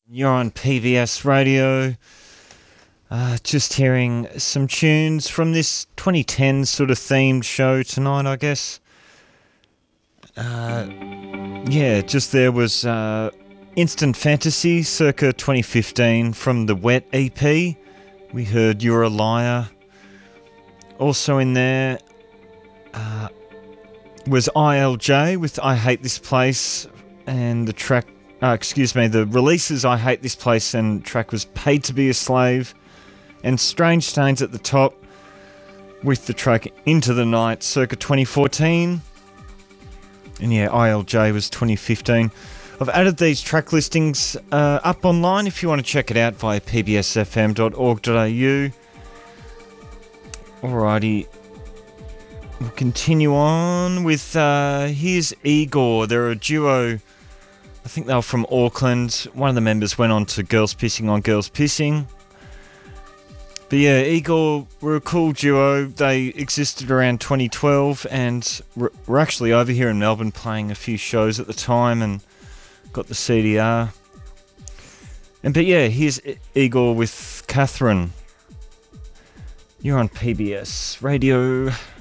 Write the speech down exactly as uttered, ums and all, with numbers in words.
You're on P B S Radio. Uh, just hearing some tunes from this twenty ten sort of themed show tonight, I guess. Uh, yeah, just there was uh, Instant Fantasy circa twenty fifteen from the Wet E P. We heard You're a Liar. Also in there uh, was I L J with I Hate This Place, and the track, uh, excuse me, the releases I Hate This Place, and track was Paid to Be a Slave, and Strange Stains at the top with the track Into the Night circa twenty fourteen. And yeah, I L J was twenty fifteen. I've added these track listings uh, up online if you want to check it out via p b s f m dot org dot a u. Alrighty, we'll continue on with, uh, here's Igor. They're a duo, I think they were from Auckland. One of the members went on to Girls Pissing on Girls Pissing. But yeah, Igor were a cool duo. They existed around twenty twelve and were actually over here in Melbourne playing a few shows at the time and got the C D R. And but yeah, here's Igor with Catherine. You're on P B S Radio.